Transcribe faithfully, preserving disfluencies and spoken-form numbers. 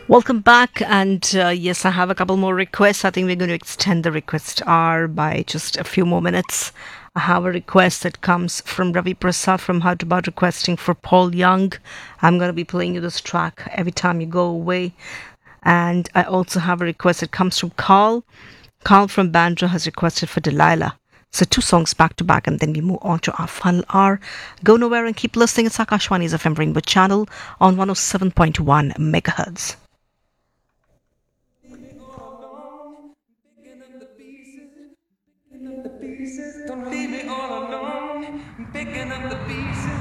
Welcome back. And uh, yes, I have a couple more requests. I think we're going to extend the request hour by just a few more minutes. I have a request that comes from Ravi Prasad from Hyderabad requesting for Paul Young. I'm going to be playing you this track every time you go away. And I also have a request that comes from Carl. Carl from Bandra has requested for Delilah. So two songs back to back, and then we move on to our final hour. Go nowhere and keep listening. It's Akashwani's F M Rainbow channel on one oh seven point one megahertz. Don't leave me all alone. I'm picking up the pieces.